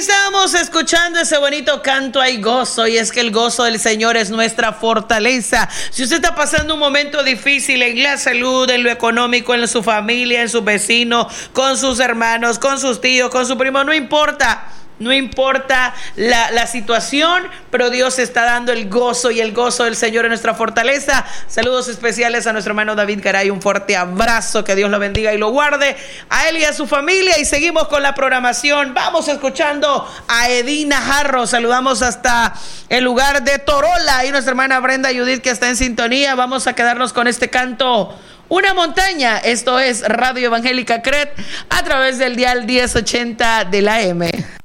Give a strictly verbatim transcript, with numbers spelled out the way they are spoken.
estábamos escuchando ese bonito canto Hay gozo, y es que el gozo del Señor es nuestra fortaleza. Si usted está pasando un momento difícil en la salud, en lo económico, en su familia, en sus vecinos, con sus hermanos, con sus tíos, con su primo, no importa. No importa la, la situación, pero Dios está dando el gozo, y el gozo del Señor es nuestra fortaleza. Saludos especiales a nuestro hermano David Garay, un fuerte abrazo, que Dios lo bendiga y lo guarde, a él y a su familia. Y seguimos con la programación. Vamos escuchando a Edina Jarro. Saludamos hasta el lugar de Torola, y nuestra hermana Brenda Judith, que está en sintonía. Vamos a quedarnos con este canto, Una montaña. Esto es Radio Evangélica C R E T a través del dial diez ochenta de la A M.